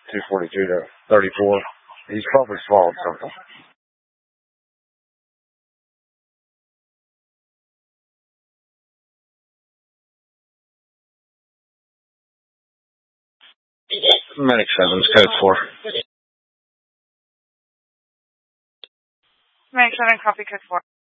242 to 34. He's probably swallowed something. Medic 7's code 4. Medic 7, copy code 4.